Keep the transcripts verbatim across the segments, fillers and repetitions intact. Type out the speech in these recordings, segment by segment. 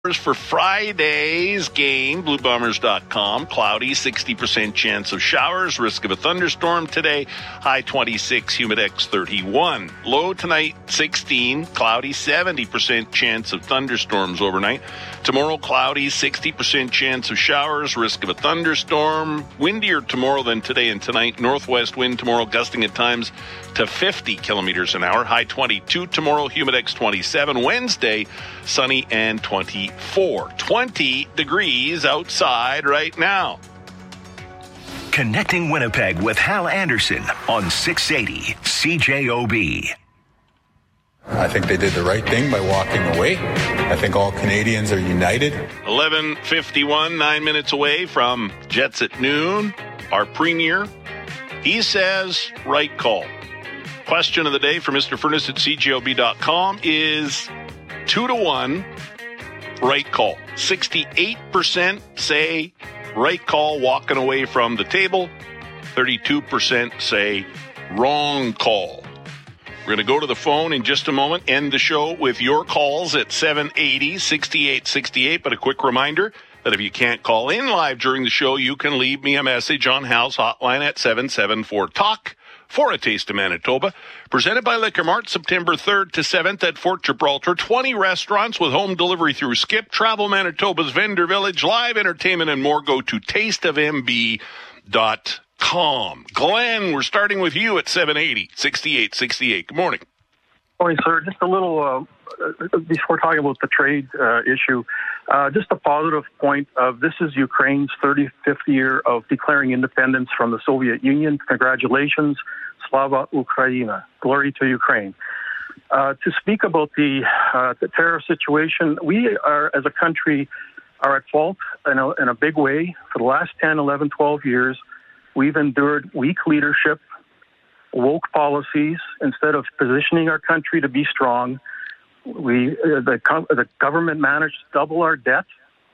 For Friday's game, blue bombers dot com. Cloudy, sixty percent chance of showers, risk of a thunderstorm today. High twenty-six, humidex thirty-one. Low tonight, sixteen. Cloudy, seventy percent chance of thunderstorms overnight. Tomorrow, cloudy, sixty percent chance of showers, risk of a thunderstorm. Windier tomorrow than today and tonight. Northwest wind tomorrow, gusting at times to fifty kilometers an hour. High twenty-two tomorrow, humidex twenty-seven. Wednesday, sunny and twenty-four. twenty degrees outside right now. Connecting Winnipeg with Hal Anderson on six eighty C J O B. I think they did the right thing by walking away. I think all Canadians are united. eleven fifty-one, nine minutes away from Jets at noon. Our premier, he says right call. Question of the day for Mister Furness at C J O B dot com is two to one right call. sixty-eight percent say right call walking away from the table. thirty-two percent say wrong call. We're going to go to the phone in just a moment, end the show with your calls at seven eighty, sixty-eight sixty-eight. But a quick reminder that if you can't call in live during the show, you can leave me a message on Hal's hotline at seven seven four talk for a taste of Manitoba. Presented by Liquor Mart, September third to seventh at Fort Gibraltar. twenty restaurants with home delivery through Skip. Travel Manitoba's Vendor Village, live entertainment and more. Go to taste of m b dot com. Glenn, we're starting with you at seven eighty, sixty-eight sixty-eight. Good morning. Morning, sir. Just a little, uh, before talking about the trade uh, issue, uh, just a positive point of this is Ukraine's thirty-fifth year of declaring independence from the Soviet Union. Congratulations. Slava Ukraina. Glory to Ukraine. Uh, to speak about the, uh, the tariff situation, we are, as a country, are at fault in a, in a big way. For the last ten, eleven, twelve years, we've endured weak leadership, woke policies. Instead of positioning our country to be strong, we uh, the, the government managed to double our debt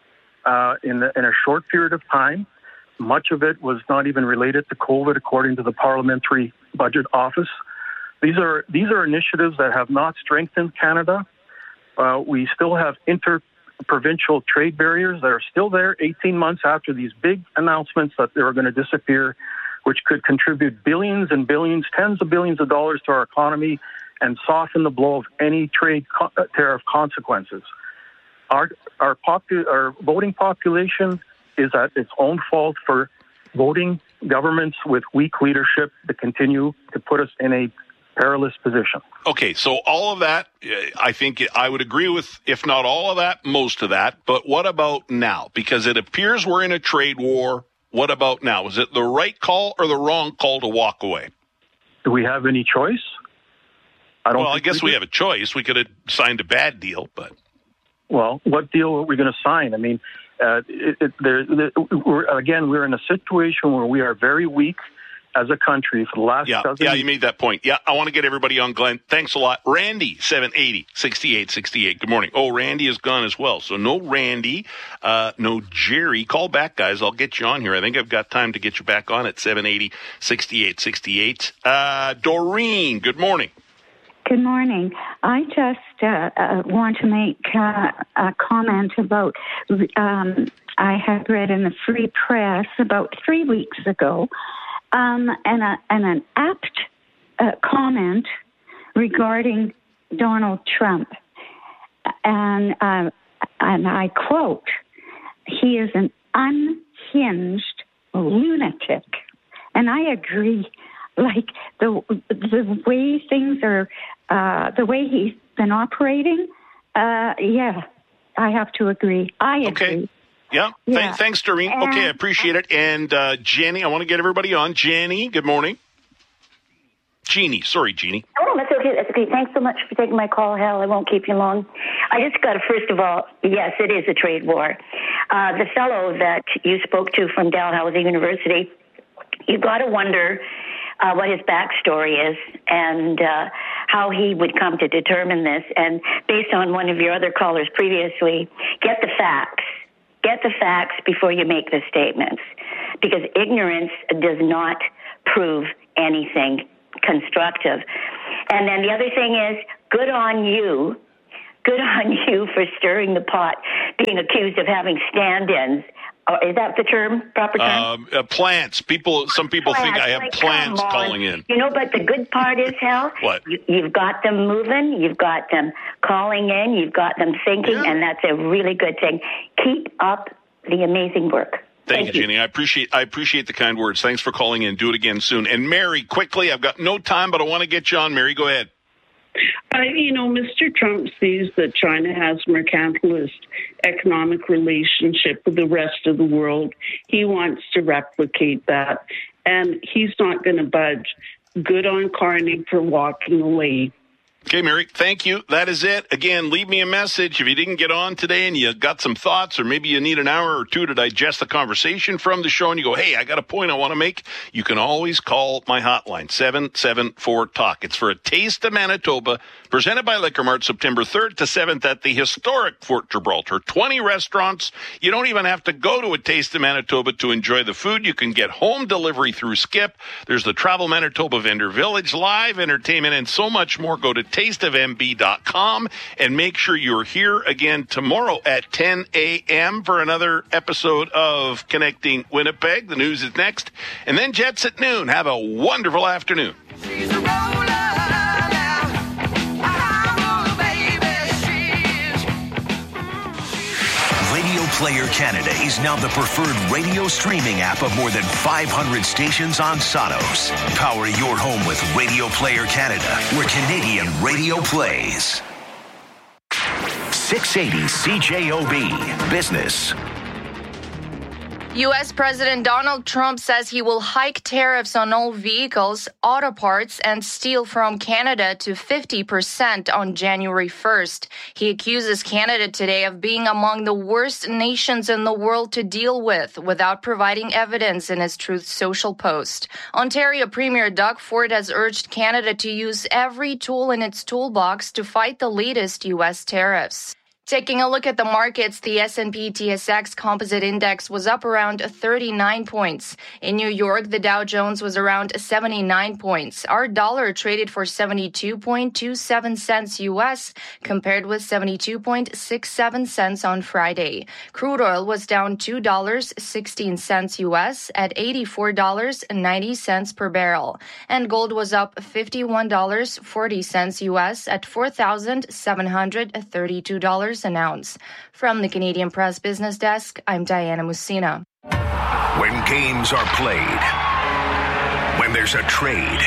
uh, in, the, in a short period of time. Much of it was not even related to COVID, according to the Parliamentary Budget Office. These are these are initiatives that have not strengthened Canada. Uh, we still have inter-provincial trade barriers that are still there eighteen months after these big announcements that they were going to disappear, which could contribute billions and billions, tens of billions of dollars to our economy and soften the blow of any trade co- tariff consequences. Our our, popu- our voting population is at its own fault for voting governments with weak leadership to continue to put us in a perilous position. Okay, so all of that, I think I would agree with, if not all of that, most of that. But what about now? Because it appears we're in a trade war. What about now? Is it the right call or the wrong call to walk away? Do we have any choice? I don't. Well, I guess we, we have a choice. We could have signed a bad deal, but. Well, what deal are we going to sign? I mean, uh, it, it, there, there, we're, again, we're in a situation where we are very weak as a country for the last yeah, dozen Yeah, years. you made that point. Yeah, I want to get everybody on, Glenn. Thanks a lot. Randy, seven eighty, sixty-eight sixty-eight. Good morning. Oh, Randy is gone as well. So no Randy, uh, no Jerry. Call back, guys. I'll get you on here. I think I've got time to get you back on at seven eighty, sixty-eight sixty-eight. Uh, Doreen, good morning. Good morning. I just uh, uh, want to make uh, a comment about, um, I had read in the Free Press about three weeks ago, um, and, a, and an apt uh, comment regarding Donald Trump. And, uh, and I quote, "He is an unhinged lunatic." And I agree. Like the the way things are, uh, the way he's been operating, uh, yeah, I have to agree. I agree. Okay. Yeah. yeah. Th- thanks, Doreen. And, okay, I appreciate it. And uh, Jenny, I want to get everybody on. Jenny, good morning. Jeannie, sorry, Jeannie. Oh, that's okay. That's okay. Thanks so much for taking my call, Hal. I won't keep you long. I just got to, first of all, yes, it is a trade war. Uh, the fellow that you spoke to from Dalhousie University, you got to wonder Uh, what his backstory is and uh, how he would come to determine this. And based on one of your other callers previously, get the facts. Get the facts before you make the statements, because ignorance does not prove anything constructive. And then the other thing is, good on you good on you for stirring the pot, being accused of having stand-ins. Uh, is that the term, proper term? Um, uh, plants. People. Some people plants. think I have like, plants calling in. You know, but the good part is, Hal, what? You, you've got them moving, you've got them calling in, you've got them thinking, yeah. and that's a really good thing. Keep up the amazing work. Thank, Thank you, you, Jenny. I appreciate I appreciate the kind words. Thanks for calling in. Do it again soon. And Mary, quickly, I've got no time, but I want to get you on. Mary, go ahead. Uh, you know, Mister Trump sees that China has mercantilist economic relationship with the rest of the world. He wants to replicate that, and he's not going to budge. Good on Carney for walking away. Okay, Mary, thank you. That is it. Again, leave me a message if you didn't get on today and you got some thoughts, or maybe you need an hour or two to digest the conversation from the show and you go, hey, I got a point I want to make. You can always call my hotline, seven seven four talk. It's for a Taste of Manitoba, presented by Liquor Mart, September third to seventh at the historic Fort Gibraltar. twenty restaurants. You don't even have to go to a Taste of Manitoba to enjoy the food. You can get home delivery through Skip. There's the Travel Manitoba Vendor Village, live entertainment, and so much more. Go to taste of m b dot com and make sure you're here again tomorrow at ten a.m. for another episode of Connecting Winnipeg. The news is next. And then Jets at noon. Have a wonderful afternoon. She's a roller now. I roll, baby, she's... Radio Player Canada is now the preferred radio streaming app of more than five hundred stations on Sonos. Power your home with Radio Player Canada, where Canadian radio plays. six eighty C J O B Business. U S. President Donald Trump says he will hike tariffs on all vehicles, auto parts, and steel from Canada to fifty percent on January first. He accuses Canada today of being among the worst nations in the world to deal with, without providing evidence in his Truth Social post. Ontario Premier Doug Ford has urged Canada to use every tool in its toolbox to fight the latest U S tariffs. Taking a look at the markets, the S and P T S X Composite Index was up around thirty-nine points. In New York, the Dow Jones was around seventy-nine points. Our dollar traded for seventy-two point two seven cents U S, compared with seventy-two point six seven cents on Friday. Crude oil was down two dollars and sixteen cents U S at eighty-four dollars and ninety cents per barrel. And gold was up fifty-one dollars and forty cents U S at four thousand seven hundred thirty-two dollars an ounce. From the Canadian Press Business Desk, I'm Diana Musina. When games are played, when there's a trade,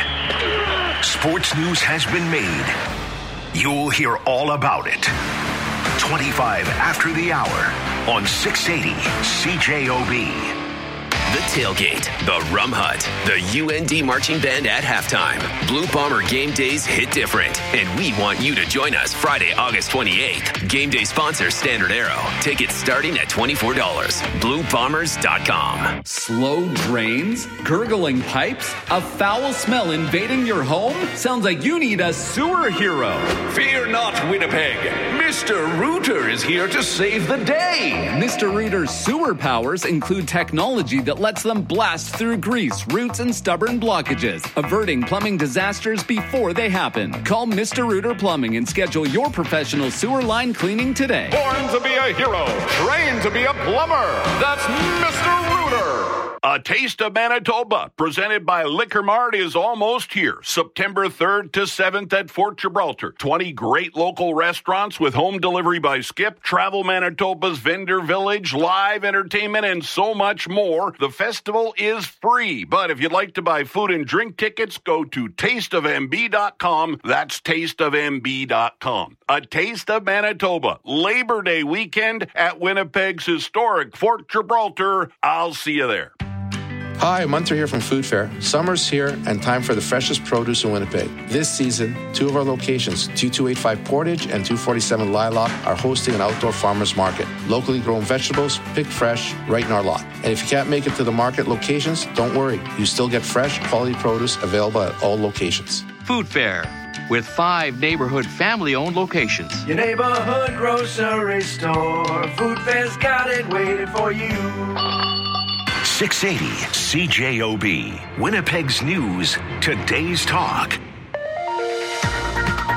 sports news has been made. You'll hear all about it. twenty-five after the hour on six eighty C J O B. The Tailgate, the Rum Hut, the U N D Marching Band at halftime. Blue Bomber game days hit different, and we want you to join us Friday, August twenty-eighth. Game day sponsor Standard Arrow. Tickets starting at twenty-four dollars. blue bombers dot com. Slow drains? Gurgling pipes? A foul smell invading your home? Sounds like you need a sewer hero. Fear not, Winnipeg. Mister Rooter is here to save the day. Mister Rooter's sewer powers include technology that lets them blast through grease, roots, and stubborn blockages, averting plumbing disasters before they happen. Call Mister Rooter Plumbing and schedule your professional sewer line cleaning today. Born to be a hero, trained to be a plumber. That's Mister Rooter. A Taste of Manitoba, presented by Liquor Mart, is almost here. September third to seventh at Fort Gibraltar. twenty great local restaurants with home delivery by Skip, Travel Manitoba's Vendor Village, live entertainment, and so much more. The festival is free, but if you'd like to buy food and drink tickets, go to taste of m b dot com. That's taste of m b dot com. A Taste of Manitoba, Labor Day weekend at Winnipeg's historic Fort Gibraltar. I'll see you there. Hi, Munter here from Food Fair. Summer's here and time for the freshest produce in Winnipeg. This season, two of our locations, two two eight five Portage and two forty-seven Lilac, are hosting an outdoor farmers market. Locally grown vegetables, picked fresh, right in our lot. And if you can't make it to the market locations, don't worry. You still get fresh, quality produce available at all locations. Food Fair, with five neighborhood family-owned locations. Your neighborhood grocery store. Food Fair's got it waiting for you. six eighty C J O B, Winnipeg's news, today's talk.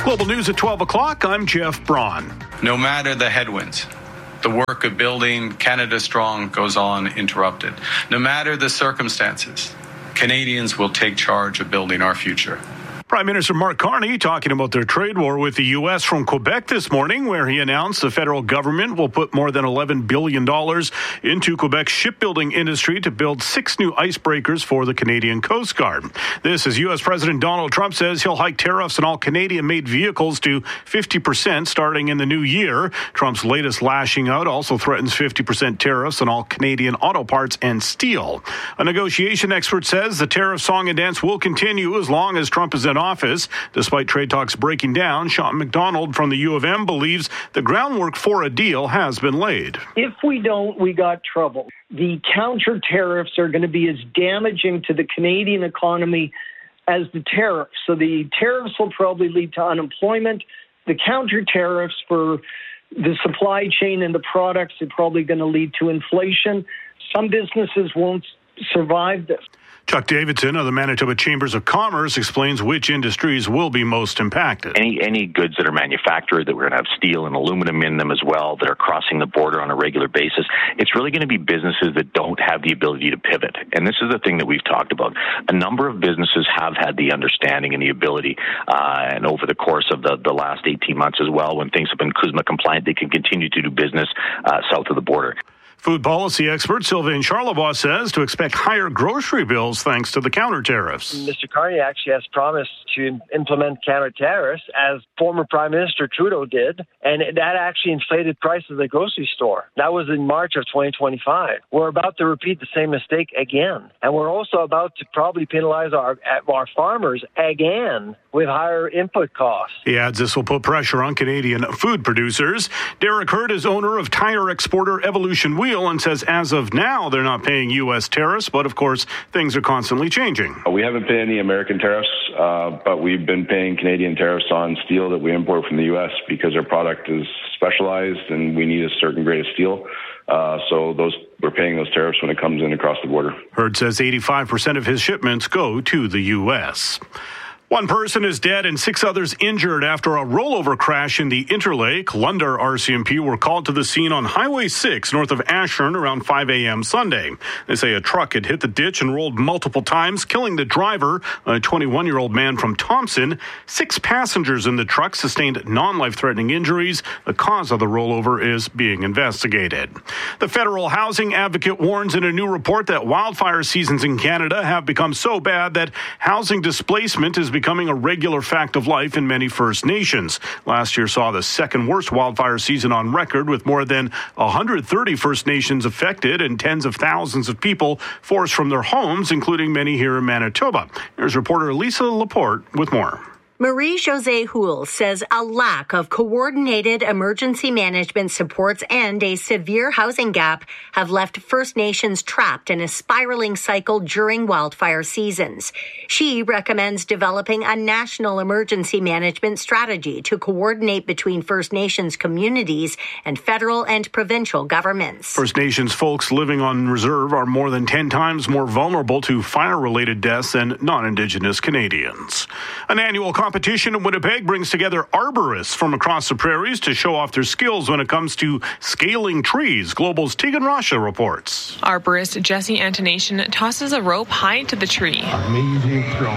Global News at twelve o'clock. I'm Jeff Braun. No matter the headwinds, the work of building Canada strong goes on interrupted. No matter the circumstances, Canadians will take charge of building our future. Prime Minister Mark Carney talking about their trade war with the U S from Quebec this morning, where he announced the federal government will put more than eleven billion dollars into Quebec's shipbuilding industry to build six new icebreakers for the Canadian Coast Guard. This as U S President Donald Trump says he'll hike tariffs on all Canadian-made vehicles to fifty percent starting in the new year. Trump's latest lashing out also threatens fifty percent tariffs on all Canadian auto parts and steel. A negotiation expert says the tariff song and dance will continue as long as Trump is in office. Despite trade talks breaking down, Sean McDonald from the U of M believes the groundwork for a deal has been laid. If we don't, we got trouble. The counter tariffs are going to be as damaging to the Canadian economy as the tariffs. So the tariffs will probably lead to unemployment. The counter tariffs for the supply chain and the products are probably going to lead to inflation. Some businesses won't survive this. Chuck Davidson of the Manitoba Chambers of Commerce explains which industries will be most impacted. Any any goods that are manufactured, that we're going to have steel and aluminum in them as well, that are crossing the border on a regular basis, it's really going to be businesses that don't have the ability to pivot. And this is the thing that we've talked about. A number of businesses have had the understanding and the ability, uh, and over the course of the, the last eighteen months as well, when things have been CUSMA compliant, they can continue to do business uh, south of the border. Food policy expert Sylvain Charlebois says to expect higher grocery bills thanks to the counter tariffs. Mister Carney actually has promised to implement counter tariffs, as former Prime Minister Trudeau did, and that actually inflated prices at the grocery store. That was in March of twenty twenty-five. We're about to repeat the same mistake again, and we're also about to probably penalize our our farmers again with higher input costs. He adds this will put pressure on Canadian food producers. Derek Hurd is owner of tire exporter Evolution Wheel and says as of now they're not paying U S tariffs, but of course things are constantly changing. We haven't paid any American tariffs, uh, but we've been paying Canadian tariffs on steel that we import from the U S because our product is specialized and we need a certain grade of steel. Uh, so those we're paying those tariffs when it comes in across the border. Hurd says eighty-five percent of his shipments go to the U S. One person is dead and six others injured after a rollover crash in the Interlake. Lundar R C M P were called to the scene on Highway six north of Ashern around five a.m. Sunday. They say a truck had hit the ditch and rolled multiple times, killing the driver, a twenty-one-year-old man from Thompson. Six passengers in the truck sustained non-life-threatening injuries. The cause of the rollover is being investigated. The federal housing advocate warns in a new report that wildfire seasons in Canada have become so bad that housing displacement is becoming a regular fact of life in many First Nations. Last year saw the second worst wildfire season on record, with more than one hundred thirty First Nations affected and tens of thousands of people forced from their homes, including many here in Manitoba. Here's reporter Lisa Laporte with more. Marie-Josée Houle says a lack of coordinated emergency management supports and a severe housing gap have left First Nations trapped in a spiraling cycle during wildfire seasons. She recommends developing a national emergency management strategy to coordinate between First Nations communities and federal and provincial governments. First Nations folks living on reserve are more than ten times more vulnerable to fire-related deaths than non-Indigenous Canadians. An annual competition in Winnipeg brings together arborists from across the prairies to show off their skills when it comes to scaling trees. Global's Tegan Rasha reports. Arborist Jesse Antonation tosses a rope high to the tree. Amazing throw.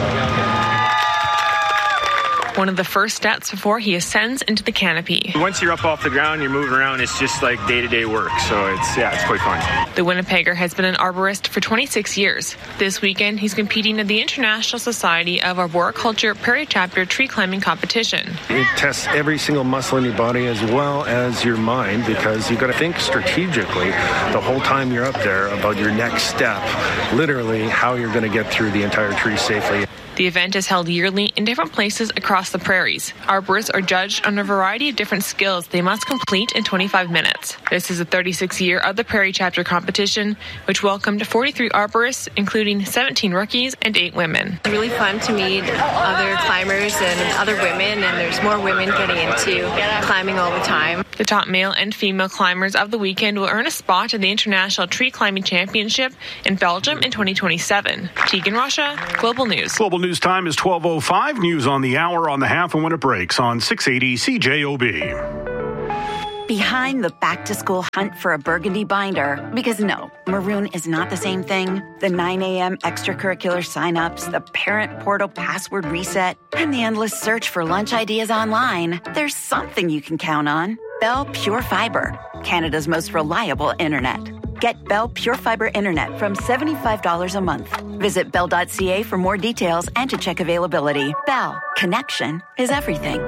One of the first steps before he ascends into the canopy. Once you're up off the ground, you're moving around, it's just like day-to-day work. So it's, yeah, it's quite fun. The Winnipegger has been an arborist for twenty-six years. This weekend, he's competing at the International Society of Arboriculture Prairie Chapter Tree Climbing Competition. It tests every single muscle in your body as well as your mind, because you've got to think strategically the whole time you're up there about your next step, literally how you're going to get through the entire tree safely. The event is held yearly in different places across the prairies. Arborists are judged on a variety of different skills they must complete in twenty-five minutes. This is the thirty-sixth year of the Prairie Chapter competition, which welcomed forty-three arborists, including seventeen rookies and eight women. It's really fun to meet other climbers and other women, and there's more women getting into climbing all the time. The top male and female climbers of the weekend will earn a spot at the International Tree Climbing Championship in Belgium in twenty twenty-seven. Tegan Rasha, Global News. Global News news time is twelve oh five. News on the hour, on the half, and when it breaks on six eighty C J O B. Behind the back-to-school hunt for a burgundy binder, because no, maroon is not the same thing. The nine a.m. extracurricular signups, the parent portal password reset, and the endless search for lunch ideas online. There's something you can count on. Bell Pure Fiber, Canada's most reliable internet. Get Bell Pure Fiber internet from seventy-five dollars a month. Visit bell dot c a for more details and to check availability. Bell, connection is everything.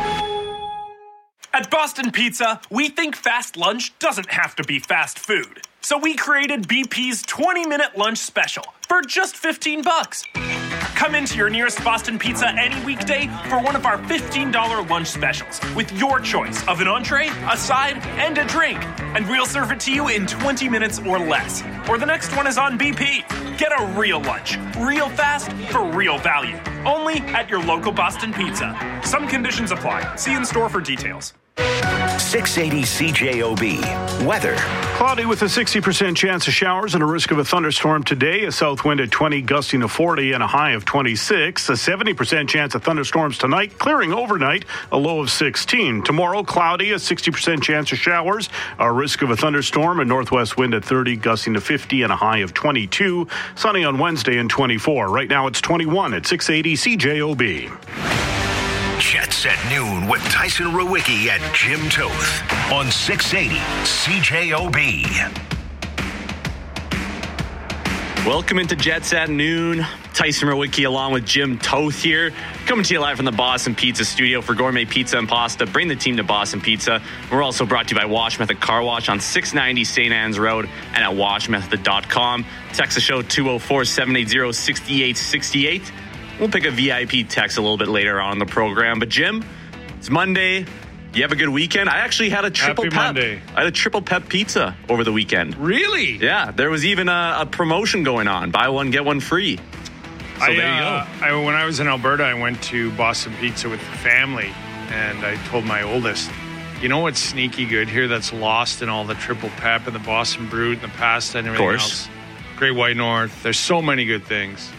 At Boston Pizza, we think fast lunch doesn't have to be fast food. So we created B P's twenty-minute lunch special for just fifteen bucks. Come into your nearest Boston Pizza any weekday for one of our fifteen dollars lunch specials with your choice of an entree, a side, and a drink. And we'll serve it to you in twenty minutes or less. Or the next one is on B P. Get a real lunch, real fast, for real value. Only at your local Boston Pizza. Some conditions apply. See in store for details. six eighty C J O B. Weather. Cloudy with a sixty percent chance of showers and a risk of a thunderstorm today. A south wind at twenty, gusting to forty, and a high of twenty-six. A seventy percent chance of thunderstorms tonight, clearing overnight, a low of sixteen. Tomorrow, cloudy, a sixty percent chance of showers, a risk of a thunderstorm, a northwest wind at thirty, gusting to fifty, and a high of twenty-two. Sunny on Wednesday and twenty-four. Right now, it's twenty-one at six eighty C J O B. Jets at noon with Tyson Rowicki and Jim Toth on six eighty C J O B. Welcome into Jets at noon. Tyson Rowicki along with Jim Toth here. Coming to you live from the Boston Pizza studio for gourmet pizza and pasta. Bring the team to Boston Pizza. We're also brought to you by Wash Method Car Wash on six ninety Saint Anne's Road and at wash method dot com. Text the show two oh four, seven eight zero, six eight six eight. We'll pick a V I P text a little bit later on in the program. But Jim, it's Monday. You have a good weekend. I actually had a triple Happy pep. Monday. I had a triple pep pizza over the weekend. Really? Yeah. There was even a, a promotion going on. Buy one, get one free. So I, there you uh, go. I, when I was in Alberta, I went to Boston Pizza with the family, and I told my oldest, you know what's sneaky good here that's lost in all the triple pep and the Boston Brute and the pasta and everything course. else? Great White North. There's so many good things.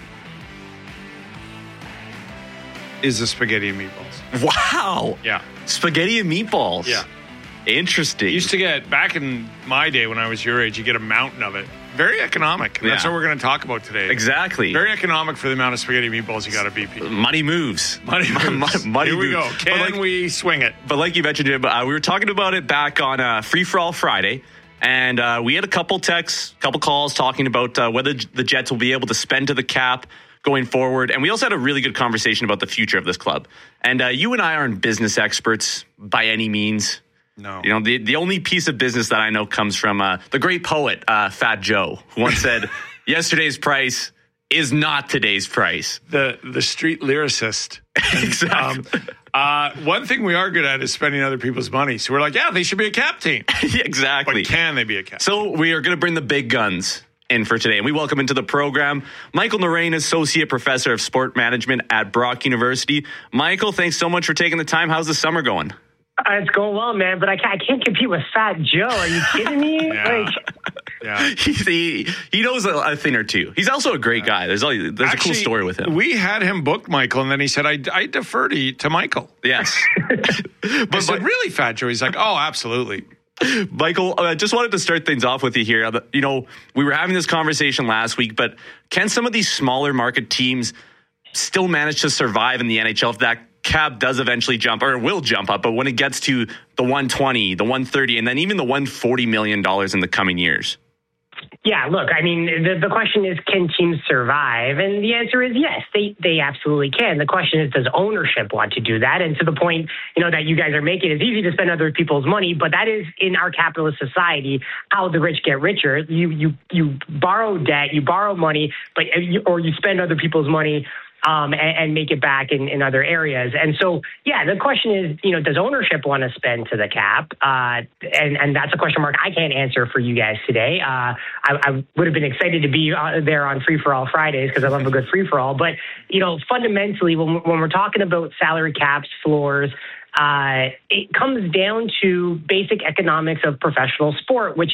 Is the spaghetti and meatballs. Wow. Yeah. Spaghetti and meatballs. Yeah. Interesting. You used to get, back in my day when I was your age, you get a mountain of it. Very economic. And that's Yeah. what we're going to talk about today. Exactly. Very economic for the amount of spaghetti and meatballs you got at B P. Money moves. Money moves. Money Here we moves. go. But Can like- we swing it? But like you mentioned, Jim, uh, we were talking about it back on uh, Free For All Friday, and uh, we had a couple texts, couple calls talking about uh, whether the Jets will be able to spend to the cap going forward. And we also had a really good conversation about the future of this club. And uh, you and I aren't business experts by any means. No. You know, the, the only piece of business that I know comes from uh, the great poet, uh, Fat Joe, who once said, yesterday's price is not today's price. The the street lyricist. Exactly. Um, uh, one thing we are good at is spending other people's money. So we're like, yeah, they should be a cap team. Yeah, exactly. But can they be a cap? So we are going to bring the big guns in for today. And we welcome into the program Michael Narain, Associate Professor of Sport Management at Brock University. Michael, thanks so much for taking the time. How's the summer going? Uh, it's going well, man, but I can't, I can't compete with Fat Joe. Are you kidding me? Yeah. Like, Yeah. he, he knows a, a thing or two. He's also a great guy. There's, all, there's Actually, a cool story with him. We had him booked, Michael, and then he said, I, I defer to, you, to Michael. Yes. but, I said, really, Fat Joe? He's like, oh, absolutely. Michael, I uh, just wanted to start things off with you here. You know, we were having this conversation last week, but can some of these smaller market teams still manage to survive in the N H L if that cap does eventually jump, or will jump up, but when it gets to the one twenty, the one thirty, and then even the one forty million dollars in the coming years? yeah, look, I mean, the, the question is, can teams survive? And the answer is yes, they, they absolutely can. The question is, does ownership want to do that? And to the point, you know, that you guys are making, it's easy to spend other people's money, but that is in our capitalist society, how the rich get richer. You, you, you borrow debt, you borrow money, but you, or you spend other people's money Um, and, and make it back in, in other areas. And so, yeah, the question is, you know, does ownership want to spend to the cap? Uh, and, and that's a question mark I can't answer for you guys today. Uh, I, I would have been excited to be uh, there on Free For All Fridays because I love a good free for all. But, you know, fundamentally, when, when we're talking about salary caps, floors, Uh, it comes down to basic economics of professional sport, which is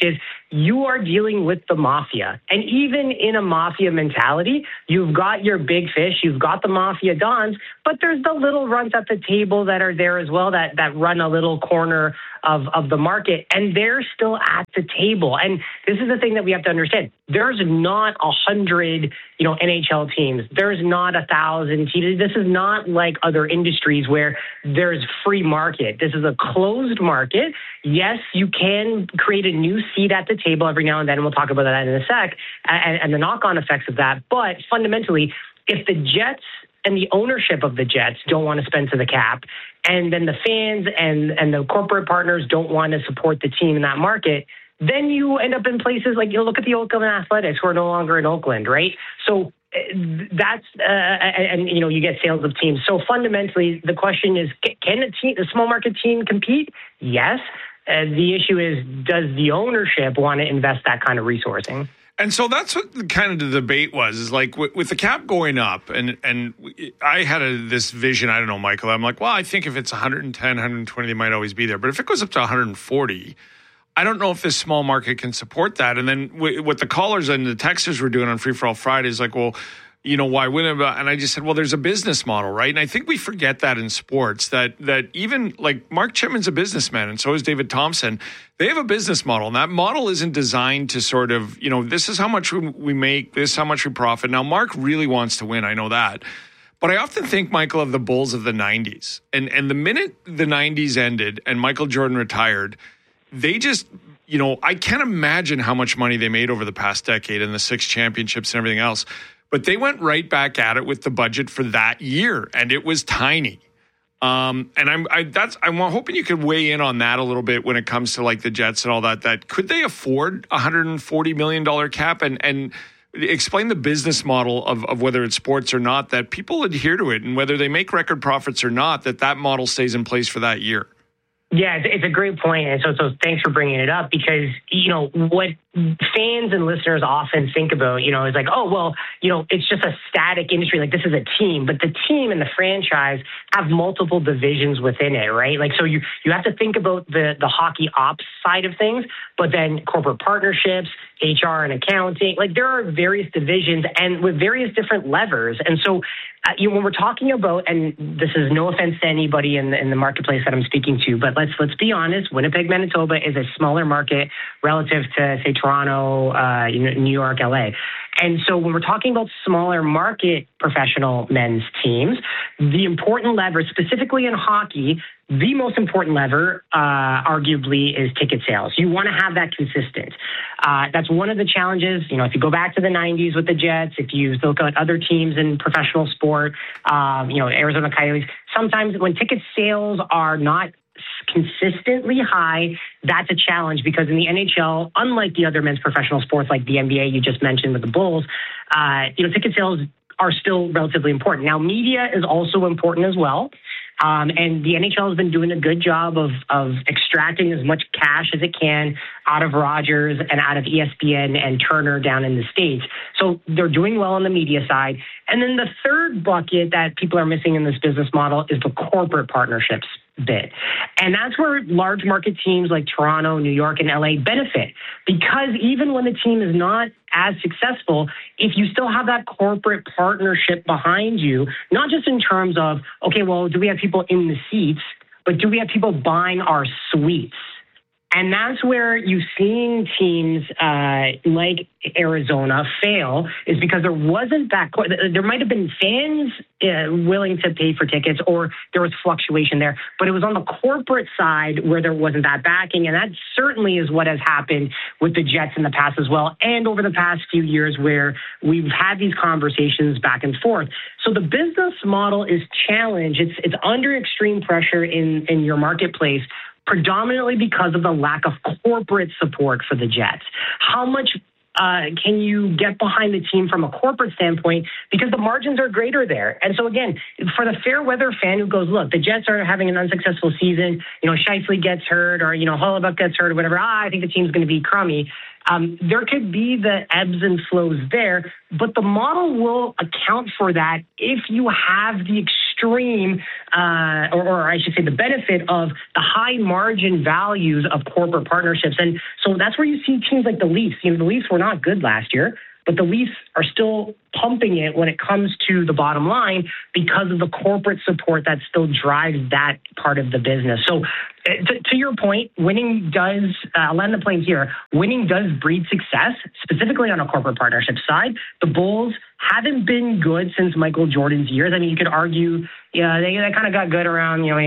you are dealing with the mafia. And even in a mafia mentality, you've got your big fish, you've got the mafia dons, but there's the little runs at the table that are there as well that, that run a little corner of, of the market, and they're still at the table. And this is the thing that we have to understand. There's not a hundred, you know, N H L teams. There's not a thousand teams. This is not like other industries where there's free market. This is a closed market. Yes, you can create a new seat at the table every now and then, and we'll talk about that in a sec, and, and the knock-on effects of that. But fundamentally, if the Jets and the ownership of the Jets don't want to spend to the cap, and then the fans and, and the corporate partners don't want to support the team in that market, then you end up in places like, you know, look at the Oakland Athletics, who are no longer in Oakland, right? So that's, uh, and, and, you know, you get sales of teams. So fundamentally, the question is, can a, team, a small market team compete? Yes. Uh, the issue is, does the ownership want to invest that kind of resourcing? And so that's what kind of the debate was, is like with, with the cap going up, and and I had a, this vision, I don't know, Michael, I'm like, well, I think if it's one hundred ten, one hundred twenty, they might always be there. But if it goes up to one hundred forty, I don't know if this small market can support that. And then w- what the callers and the texters were doing on Free For All Friday is like, well, you know, why wouldn't it? And I just said, well, there's a business model, right? And I think we forget that in sports, that that even like Mark Chipman's a businessman, and so is David Thompson. They have a business model, and that model isn't designed to sort of, you know, this is how much we make, this is how much we profit. Now, Mark really wants to win, I know that. But I often think, Michael, of the Bulls of the nineties. And, and the minute the nineties ended and Michael Jordan retired, they just, you know, I can't imagine how much money they made over the past decade and the six championships and everything else. But they went right back at it with the budget for that year, and it was tiny. Um, and I'm I, that's I'm hoping you could weigh in on that a little bit when it comes to like the Jets and all that. That could they afford a one hundred forty million dollars cap, and and explain the business model of, of whether it's sports or not, that people adhere to it, and whether they make record profits or not, that that model stays in place for that year. Yeah, it's, it's a great point. And so, so thanks for bringing it up, because, you know, what fans and listeners often think about, you know, is like, oh, well, you know, it's just a static industry. Like, this is a team, but the team and the franchise have multiple divisions within it, right? Like, so you, you have to think about the, the hockey ops side of things, but then corporate partnerships, H R and accounting, like there are various divisions and with various different levers. And so, uh, you know, when we're talking about, and this is no offense to anybody in the, in the marketplace that I'm speaking to, but let's let's be honest, Winnipeg, Manitoba is a smaller market relative to, say, Toronto, uh, New York, L A. And so when we're talking about smaller market professional men's teams, the important lever, specifically in hockey, the most important lever, uh, arguably, is ticket sales. You want to have that consistent. Uh, that's one of the challenges. You know, if you go back to the nineties with the Jets, if you look at other teams in professional sport, um, you know, Arizona Coyotes, sometimes when ticket sales are not consistently high, that's a challenge, because in the N H L, unlike the other men's professional sports like the N B A you just mentioned with the Bulls, uh, you know, ticket sales are still relatively important. Now, media is also important as well. Um, and the N H L has been doing a good job of, of extracting as much cash as it can out of Rogers and out of E S P N and Turner down in the States. So they're doing well on the media side. And then the third bucket that people are missing in this business model is the corporate partnerships bit. And that's where large market teams like Toronto, New York, and L A benefit, because even when the team is not as successful, if you still have that corporate partnership behind you, not just in terms of, okay, well, do we have people in the seats, but do we have people buying our suites? And that's where you've seen teams uh, like Arizona fail, is because there wasn't that, there might have been fans uh, willing to pay for tickets, or there was fluctuation there, but it was on the corporate side where there wasn't that backing. And that certainly is what has happened with the Jets in the past as well, and over the past few years where we've had these conversations back and forth. So the business model is challenged. It's, it's under extreme pressure in, in your marketplace, predominantly because of the lack of corporate support for the Jets. How much uh, can you get behind the team from a corporate standpoint? Because the margins are greater there. And so again, for the fair weather fan who goes, look, the Jets are having an unsuccessful season, you know, Scheifele gets hurt, or, you know, Hellebuyck gets hurt, or whatever, ah, I think the team's going to be crummy. Um, there could be the ebbs and flows there, but the model will account for that if you have the extreme, uh, or, or I should say the benefit of the high margin values of corporate partnerships. And so that's where you see teams like the Leafs. You know, the Leafs were not good last year, but the Leafs are still pumping it when it comes to the bottom line because of the corporate support that still drives that part of the business. So to, to your point, winning does, uh, I'll land the plane here, winning does breed success, specifically on a corporate partnership side. The Bulls haven't been good since Michael Jordan's years. I mean, you could argue, yeah, they, they kind of got good around, you know,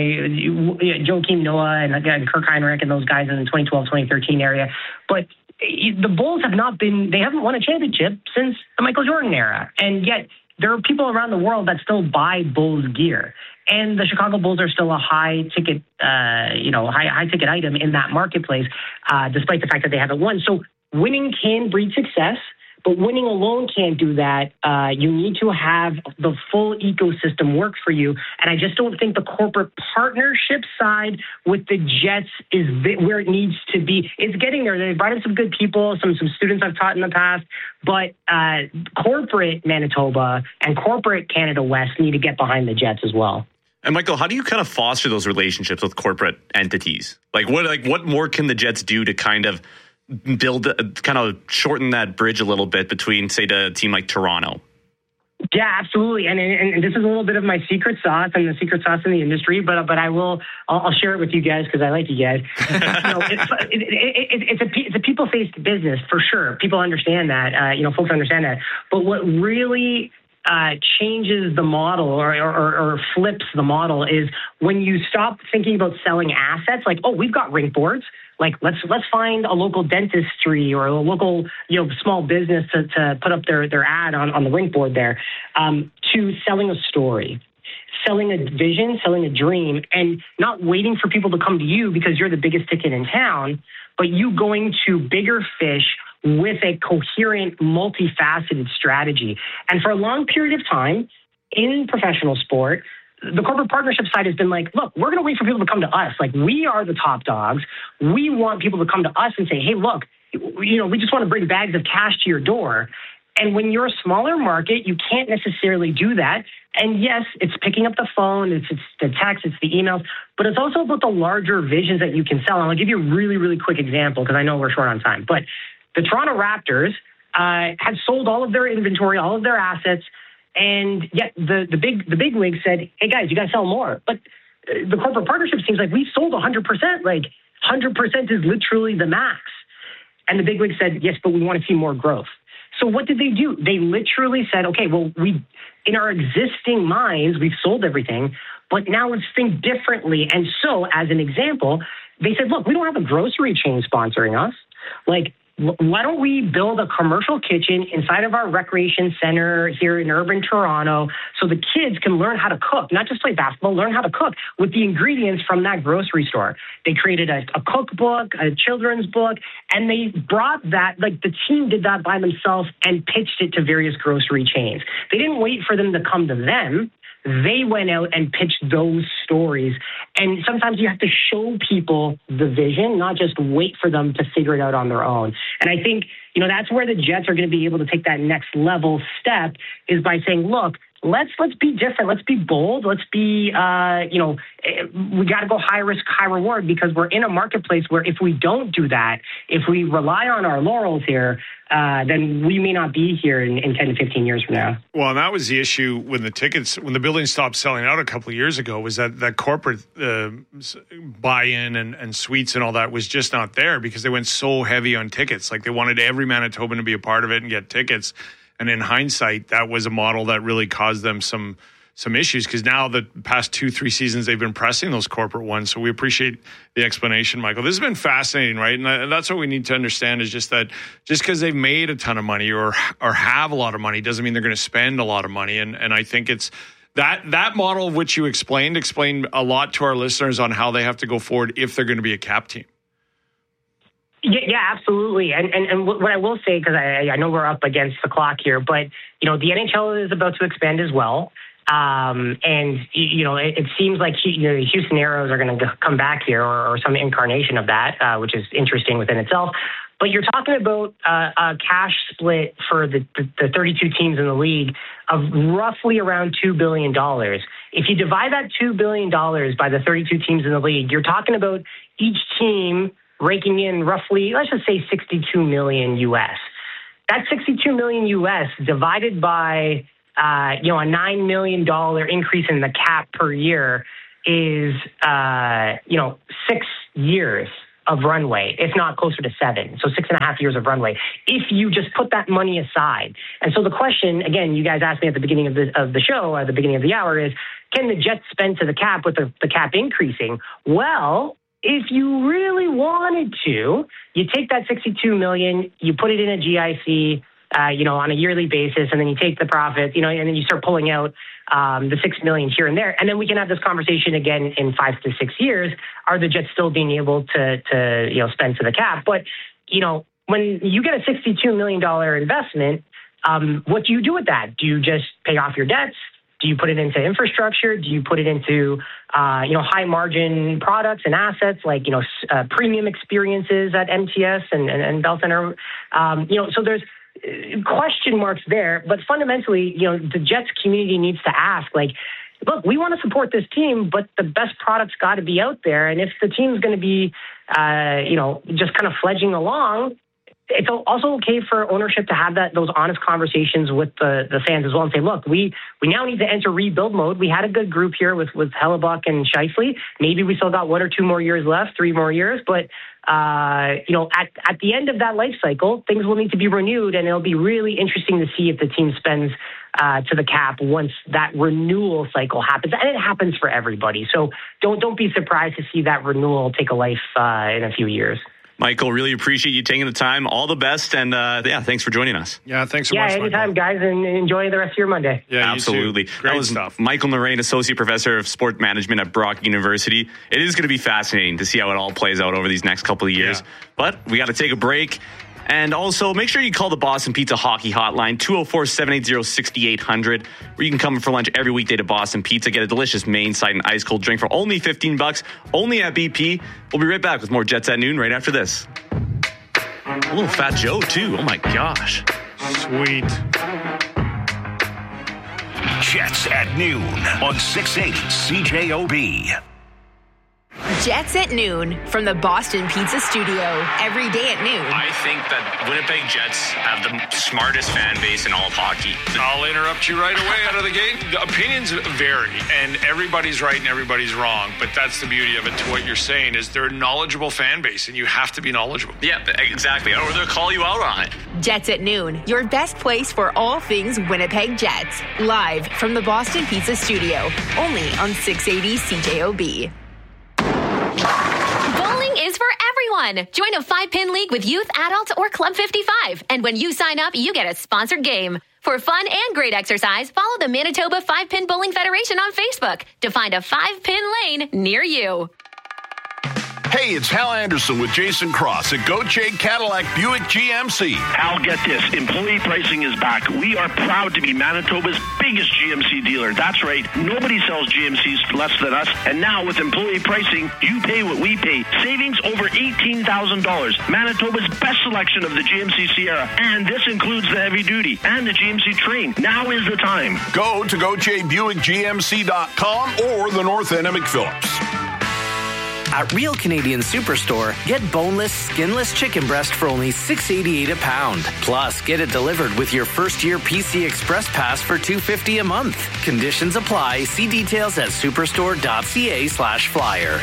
Joakim Noah and again, Kirk Heinrich and those guys in the twenty twelve, twenty thirteen area. But the Bulls have not been, they haven't won a championship since the Michael Jordan era. And yet there are people around the world that still buy Bulls gear. And the Chicago Bulls are still a high ticket, uh, you know, high, high ticket item in that marketplace, uh, despite the fact that they haven't won. So winning can breed success, but winning alone can't do that. Uh, you need to have the full ecosystem work for you. And I just don't think the corporate partnership side with the Jets is where it needs to be. It's getting there. They brought in some good people, some some students I've taught in the past, but uh, corporate Manitoba and corporate Canada West need to get behind the Jets as well. And Michael, how do you kind of foster those relationships with corporate entities? Like what, like what more can the Jets do to kind of build, kind of shorten that bridge a little bit between, say, a team like Toronto? Yeah, absolutely. And, and and this is a little bit of my secret sauce and the secret sauce in the industry, but but I will, I'll, I'll share it with you guys because I like you guys. you know, it's, it, it, it, it's a it's a people-faced business for sure. People understand that. Uh, you know, folks understand that. But what really uh, changes the model or, or or flips the model is when you stop thinking about selling assets. Like, oh, we've got rink boards. Like, let's let's find a local dentistry or a local, you know, small business to, to put up their, their ad on, on the rink board there, um, to selling a story, selling a vision, selling a dream, and not waiting for people to come to you because you're the biggest ticket in town, but you going to bigger fish with a coherent, multifaceted strategy. And for a long period of time in professional sport, the corporate partnership side has been like, look, we're going to wait for people to come to us. Like, we are the top dogs. We want people to come to us and say, hey, look, you know, we just want to bring bags of cash to your door. And when you're a smaller market, you can't necessarily do that. And yes, it's picking up the phone, it's, it's the text, it's the emails, but it's also about the larger visions that you can sell. And I'll give you a really, really quick example because I know we're short on time. But the Toronto Raptors uh, had sold all of their inventory, all of their assets, and yet the, the big the big league said, hey, guys, you got to sell more. But the corporate partnership seems like we sold one hundred percent. Like, one hundred percent is literally the max. And the big league said, yes, but we want to see more growth. So what did they do? They literally said, okay, well, we in our existing mines, we've sold everything, but now let's think differently. And so, as an example, they said, look, we don't have a grocery chain sponsoring us. Like, why don't we build a commercial kitchen inside of our recreation center here in urban Toronto so the kids can learn how to cook, not just play basketball, learn how to cook with the ingredients from that grocery store. They created a, a cookbook, a children's book, and they brought that, like the team did that by themselves and pitched it to various grocery chains. They didn't wait for them to come to them. They went out and pitched those stories. And sometimes you have to show people the vision, not just wait for them to figure it out on their own. And I think, you know, that's where the Jets are going to be able to take that next level step is by saying, look, let's let's be different. Let's be bold. Let's be, uh, you know, we got to go high risk, high reward because we're in a marketplace where if we don't do that, if we rely on our laurels here, uh, then we may not be here in, in ten to fifteen years from now. Well, and that was the issue when the tickets, when the building stopped selling out a couple of years ago, was that that corporate uh, buy-in and, and suites and all that was just not there because they went so heavy on tickets. Like they wanted every Manitoban to be a part of it and get tickets. And in hindsight, that was a model that really caused them some some issues because now the past two, three seasons, they've been pressing those corporate ones. So we appreciate the explanation, Michael. This has been fascinating, right? And that's what we need to understand is just that just because they've made a ton of money or or have a lot of money doesn't mean they're going to spend a lot of money. And and I think it's that that model of which you explained, explained a lot to our listeners on how they have to go forward if they're going to be a cap team. Yeah, yeah, absolutely. And and, and what I will say, because I, I know we're up against the clock here, but, you know, the N H L is about to expand as well. Um, and, you know, it, it seems like you know, Houston Aeros are going to come back here or, or some incarnation of that, uh, which is interesting within itself. but you're talking about uh, a cash split for the, the, the thirty-two teams in the league of roughly around two billion dollars. If you divide that two billion dollars by the thirty-two teams in the league, you're talking about each team raking in roughly, let's just say sixty-two million U S. That sixty-two million U S divided by, uh, you know, a nine million dollars increase in the cap per year is, uh, you know, six years of runway, if not closer to seven. So six and a half years of runway, if you just put that money aside. And so the question, again, you guys asked me at the beginning of the, of the show, at the beginning of the hour, is can the Jets spend to the cap with the, the cap increasing? Well, if you really wanted to, you take that sixty-two million dollars, you put it in a G I C, uh, you know, on a yearly basis, and then you take the profit, you know, and then you start pulling out um, the six million dollars here and there. And then we can have this conversation again in five to six years. Are the Jets still being able to, to you know, spend to the cap? But, you know, when you get a sixty-two million dollars investment, um, what do you do with that? Do you just pay off your debts? Do you put it into infrastructure? Do you put it into, uh, you know, high margin products and assets like, you know, uh, premium experiences at M T S and, and, and Bell Center? Um, you know, so there's question marks there. But fundamentally, you know, the Jets community needs to ask, like, look, we want to support this team, but the best product's got to be out there. And if the team's going to be, uh, you know, just kind of fledging along, it's also okay for ownership to have that those honest conversations with the, the fans as well and say, look, we, we now need to enter rebuild mode. We had a good group here with, with Hellebuck and Scheifele. Maybe we still got one or two more years left, three more years. But, uh, you know, at, at the end of that life cycle, things will need to be renewed, and it'll be really interesting to see if the team spends uh, to the cap once that renewal cycle happens. And it happens for everybody. So don't, don't be surprised to see that renewal take a life uh, in a few years. Michael, really appreciate you taking the time. All the best. And uh, yeah, thanks for joining us. Yeah, thanks so yeah, much. Yeah, anytime, Michael. Guys, and enjoy the rest of your Monday. Yeah, absolutely. Great that was stuff. Michael Narain, Associate Professor of Sport Management at Brock University. It is going to be fascinating to see how it all plays out over these next couple of years. Yeah. But we got to take a break. And also, make sure you call the Boston Pizza Hockey Hotline, two oh four, seven eight zero, six eight zero zero, where you can come for lunch every weekday to Boston Pizza. Get a delicious main side and ice cold drink for only fifteen bucks, only at B P. We'll be right back with more Jets at Noon right after this. A little Fat Joe, too. Oh, my gosh. Sweet. Jets at Noon on six eighty C J O B. Jets at Noon from the Boston Pizza Studio. Every day at noon. I think that Winnipeg Jets have the smartest fan base in all of hockey. I'll interrupt you right away out of the gate. The opinions vary, and everybody's right and everybody's wrong. But that's the beauty of it. To what you're saying is they're a knowledgeable fan base, and you have to be knowledgeable. Yeah, exactly. Or they'll call you out on it. Jets at Noon, your best place for all things Winnipeg Jets. Live from the Boston Pizza Studio. Only on six eighty C J O B. Bowling is for everyone. Join a five-pin league with Youth, Adult, or Club fifty-five. And when you sign up, you get a sponsored game. For fun and great exercise, follow the Manitoba Five-Pin Bowling Federation on Facebook to find a five-pin lane near you. Hey, it's Hal Anderson with Jason Cross at Gauthier Cadillac Buick G M C. Hal, get this. Employee pricing is back. We are proud to be Manitoba's biggest G M C dealer. That's right. Nobody sells G M Cs less than us. And now with employee pricing, you pay what we pay. Savings over eighteen thousand dollars. Manitoba's best selection of the G M C Sierra. And this includes the heavy duty and the G M C Train. Now is the time. Go to Gauthier Buick G M C dot com or the North End of McPhillips. At Real Canadian Superstore, get boneless, skinless chicken breast for only six dollars and eighty-eight cents a pound. Plus, get it delivered with your first-year P C Express Pass for two dollars and fifty cents a month. Conditions apply. See details at superstore.ca slash flyer.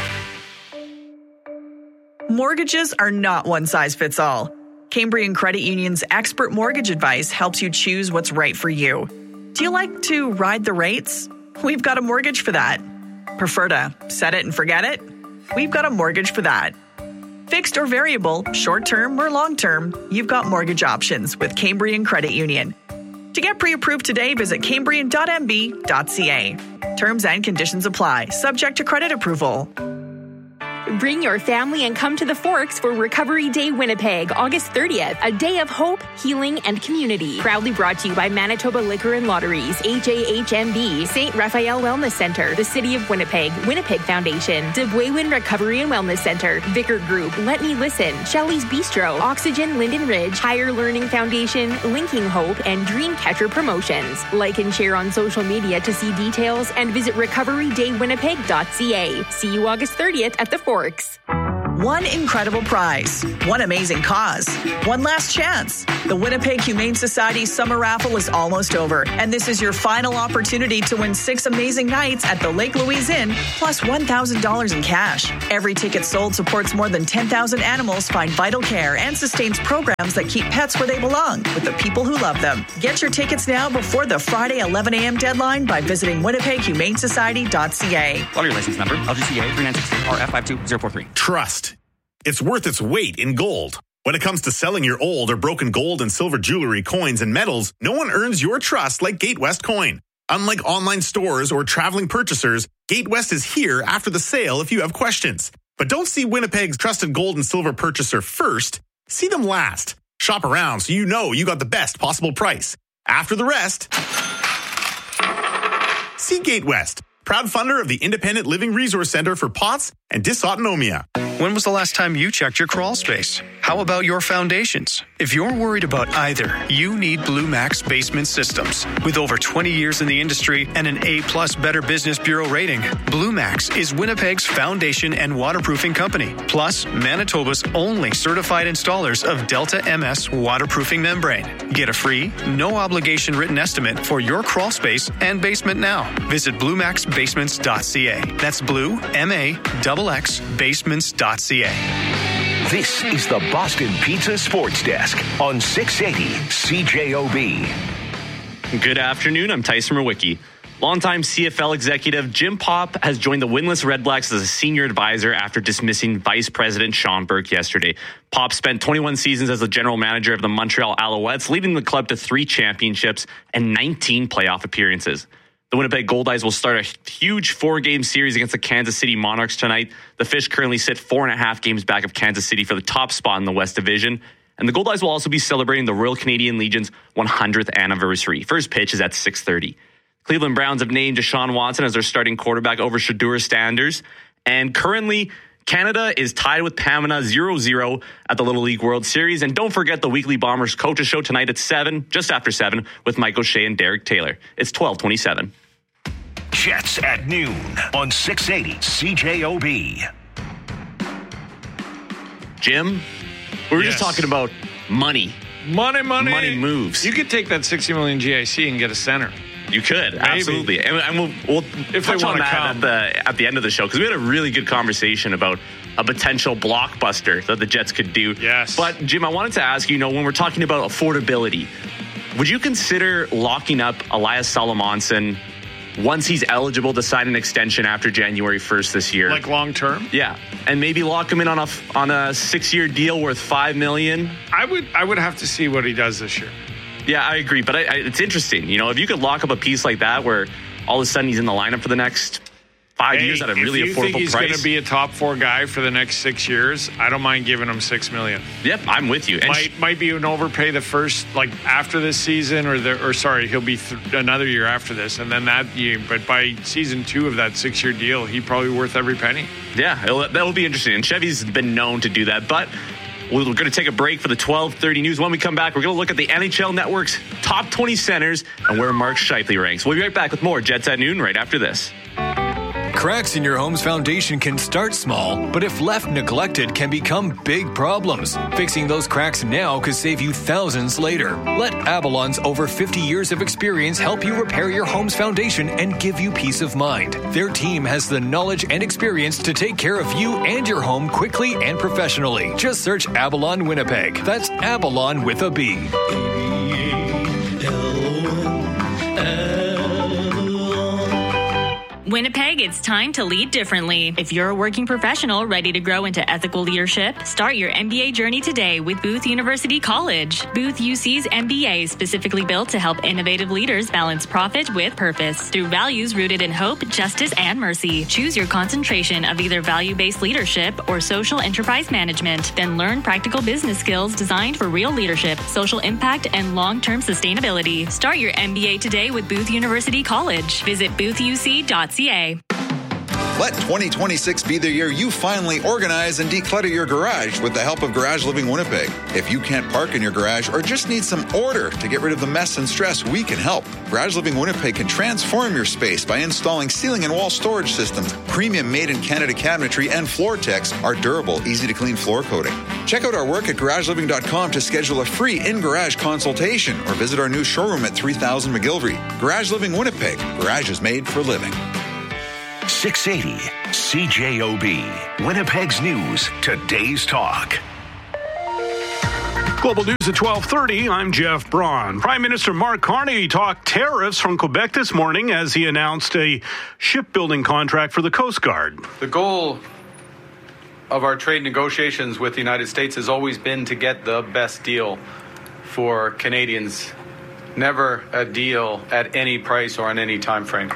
Mortgages are not one size fits all. Cambrian Credit Union's expert mortgage advice helps you choose what's right for you. Do you like to ride the rates? We've got a mortgage for that. Prefer to set it and forget it? We've got a mortgage for that. Fixed or variable, short-term or long-term, you've got mortgage options with Cambrian Credit Union. To get pre-approved today, visit cambrian dot m b dot c a. Terms and conditions apply, subject to credit approval. Bring your family and come to the Forks for Recovery Day Winnipeg, August thirtieth, a day of hope, healing, and community. Proudly brought to you by Manitoba Liquor and Lotteries, H A H M B, Saint Raphael Wellness Center, the City of Winnipeg, Winnipeg Foundation, Debwaywen Recovery and Wellness Center, Vicar Group, Let Me Listen, Shelley's Bistro, Oxygen Linden Ridge, Higher Learning Foundation, Linking Hope, and Dreamcatcher Promotions. Like and share on social media to see details and visit recovery day winnipeg dot c a. See you August thirtieth at the Forks. One incredible prize, one amazing cause, one last chance. The Winnipeg Humane Society Summer Raffle is almost over, and this is your final opportunity to win six amazing nights at the Lake Louise Inn, plus one thousand dollars in cash. Every ticket sold supports more than ten thousand animals find vital care and sustains programs that keep pets where they belong, with the people who love them. Get your tickets now before the Friday eleven a.m. deadline by visiting winnipeg humane society dot c a. Lottery license number, L G C A three nine six R F five two zero four three. Trust. It's worth its weight in gold. When it comes to selling your old or broken gold and silver jewelry, coins, and metals, no one earns your trust like GateWest Coin. Unlike online stores or traveling purchasers, GateWest is here after the sale if you have questions. But don't see Winnipeg's trusted gold and silver purchaser first. See them last. Shop around so you know you got the best possible price. After the rest, see GateWest, proud funder of the Independent Living Resource Center for POTS and Dysautonomia. When was the last time you checked your crawl space? How about your foundations? If you're worried about either, you need Blue Max Basement Systems. With over twenty years in the industry and an A-plus Better Business Bureau rating, Blue Max is Winnipeg's foundation and waterproofing company, plus Manitoba's only certified installers of Delta M S waterproofing membrane. Get a free, no-obligation written estimate for your crawl space and basement now. Visit blue max basements dot c a. That's Blue, M A X X, basements dot c a. This is the Boston Pizza Sports Desk on six eighty C J O B. Good afternoon. I'm Tyson Mrowicki. Longtime C F L executive Jim Popp has joined the winless Red Blacks as a senior advisor after dismissing Vice President Sean Burke yesterday. Popp spent twenty-one seasons as the general manager of the Montreal Alouettes, leading the club to three championships and nineteen playoff appearances. The Winnipeg Goldeyes will start a huge four-game series against the Kansas City Monarchs tonight. The Fish currently sit four and a half games back of Kansas City for the top spot in the West Division. And the Goldeyes will also be celebrating the Royal Canadian Legion's one hundredth anniversary. First pitch is at six thirty. Cleveland Browns have named Deshaun Watson as their starting quarterback over Shedeur Sanders. And currently, Canada is tied with Panama zero zero at the Little League World Series. And don't forget the Weekly Bombers Coaches Show tonight at seven, just after seven, with Mike O'Shea and Derek Taylor. It's twelve twenty-seven. Jets at noon on six eighty C J O B. Jim, we were Yes. just talking about money. Money, money. Money moves. You could take that sixty million G I C and get a center. You could, Maybe. absolutely. And, and we'll, we'll If touch they on wanna that come. at the, at the end of the show, because we had a really good conversation about a potential blockbuster that the Jets could do. Yes. But, Jim, I wanted to ask you, you know, when we're talking about affordability, would you consider locking up Elias Salomonson once he's eligible to sign an extension after January first this year? Like long term? Yeah. And maybe lock him in on a, on a six-year deal worth five million dollars? I would, I would have to see what he does this year. Yeah, I agree. But I, I, it's interesting. You know, if you could lock up a piece like that where all of a sudden he's in the lineup for the next five Hey, years at a really if you affordable think he's price. going to be a top four guy for the next six years, I don't mind giving him six million. Yep, I'm with you. And might sh- might be an overpay the first, like after this season, or the or sorry, he'll be th- another year after this, and then that year. But by season two of that six-year deal, he's probably worth every penny. Yeah, it'll, that'll be interesting. And Chevy's been known to do that. But we're going to take a break for the twelve thirty news. When we come back, we're going to look at the N H L Network's top twenty centers and where Mark Scheifele ranks. We'll be right back with more Jets at Noon right after this. Cracks in your home's foundation can start small, but if left neglected, can become big problems. Fixing those cracks now could save you thousands later. Let Avalon's over fifty years of experience help you repair your home's foundation and give you peace of mind. Their team has the knowledge and experience to take care of you and your home quickly and professionally. Just search Avalon Winnipeg. That's Avalon with a B. Winnipeg, it's time to lead differently. If you're a working professional ready to grow into ethical leadership, start your M B A journey today with Booth University College. Booth U C's M B A is specifically built to help innovative leaders balance profit with purpose through values rooted in hope, justice, and mercy. Choose your concentration of either value-based leadership or social enterprise management. Then learn practical business skills designed for real leadership, social impact, and long-term sustainability. Start your M B A today with Booth University College. Visit booth u c dot c a. Let twenty twenty-six be the year you finally organize and declutter your garage with the help of Garage Living Winnipeg. If you can't park in your garage or just need some order to get rid of the mess and stress, we can help. Garage Living Winnipeg can transform your space by installing ceiling and wall storage systems, premium made-in-Canada cabinetry, and Floor-Tex, our durable, easy-to-clean floor coating. Check out our work at garage living dot com to schedule a free in-garage consultation or visit our new showroom at three thousand McGilvery. Garage Living Winnipeg. Garage is made for living. six eighty C J O B. Winnipeg's News. Today's Talk. Global News at twelve thirty. I'm Jeff Braun. Prime Minister Mark Carney talked tariffs from Quebec this morning as he announced a shipbuilding contract for the Coast Guard. The goal of our trade negotiations with the United States has always been to get the best deal for Canadians. Never a deal at any price or on any time frame.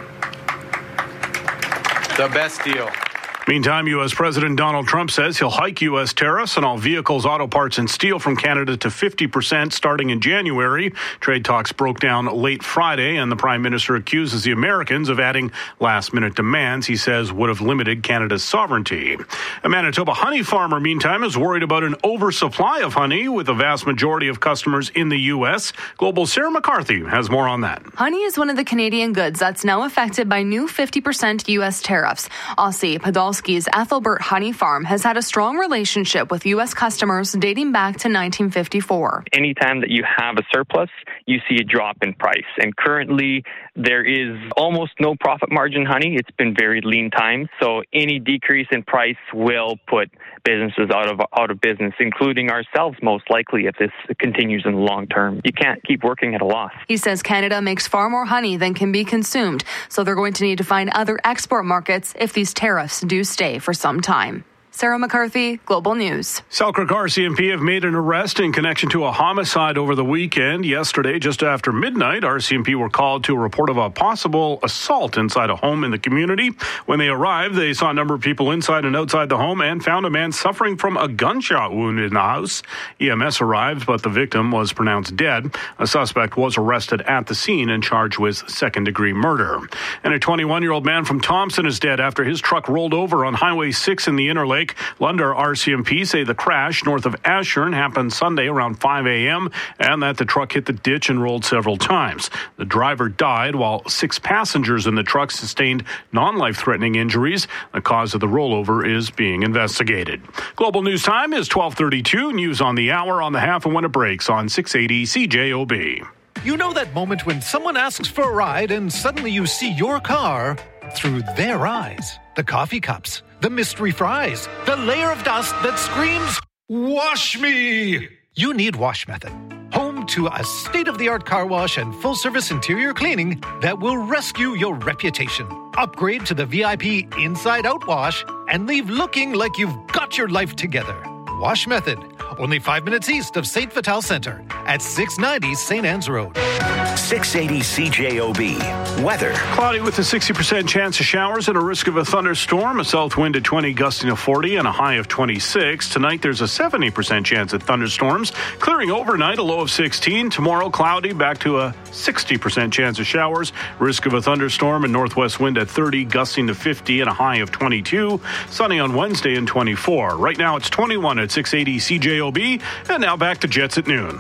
The best deal. Meantime, U S. President Donald Trump says he'll hike U S tariffs on all vehicles, auto parts, and steel from Canada to fifty percent starting in January. Trade talks broke down late Friday, and the Prime Minister accuses the Americans of adding last-minute demands he says would have limited Canada's sovereignty. A Manitoba honey farmer, meantime, is worried about an oversupply of honey with a vast majority of customers in the U S. Global's Sarah McCarthy has more on that. Honey is one of the Canadian goods that's now affected by new fifty percent U S tariffs. Aussie Podolsky's Ethelbert Honey Farm has had a strong relationship with U S customers dating back to nineteen fifty-four. Anytime that you have a surplus, you see a drop in price. And currently, there is almost no profit margin honey. It's been very lean times. So any decrease in price will put businesses out of out of business, including ourselves, most likely, if this continues in the long term. You can't keep working at a loss. He says Canada makes far more honey than can be consumed, so they're going to need to find other export markets if these tariffs do stay for some time. Sarah McCarthy, Global News. Selkirk R C M P have made an arrest in connection to a homicide over the weekend. Yesterday, just after midnight, R C M P were called to a report of a possible assault inside a home in the community. When they arrived, they saw a number of people inside and outside the home and found a man suffering from a gunshot wound in the house. E M S arrived, but the victim was pronounced dead. A suspect was arrested at the scene and charged with second-degree murder. And a twenty-one-year-old man from Thompson is dead after his truck rolled over on Highway six in the Inner Lake. Lundar R C M P say the crash north of Ashern happened Sunday around five a.m. and that the truck hit the ditch and rolled several times. The driver died while six passengers in the truck sustained non-life-threatening injuries. The cause of the rollover is being investigated. Global News Time is twelve thirty-two. News on the hour, on the half, and when it breaks on six eighty C J O B. You know that moment when someone asks for a ride and suddenly you see your car through their eyes. The coffee cups, the mystery fries, the layer of dust that screams, "Wash me!" You need Wash Method. Home to a state-of-the-art car wash and full-service interior cleaning that will rescue your reputation. Upgrade to the V I P Inside-Out Wash and leave looking like you've got your life together. Wash Method. Only five minutes east of Saint Vital Center at six ninety Saint Anne's Road. six eighty C J O B. Weather. Cloudy with a sixty percent chance of showers and a risk of a thunderstorm. A south wind at twenty, gusting to forty, and a high of twenty-six. Tonight, there's a seventy percent chance of thunderstorms. Clearing overnight, a low of sixteen. Tomorrow, cloudy, back to a sixty percent chance of showers. Risk of a thunderstorm and northwest wind at thirty, gusting to fifty, and a high of twenty-two. Sunny on Wednesday and twenty-four. Right now, it's twenty-one at six eighty C J O B. And now back to Jets at noon.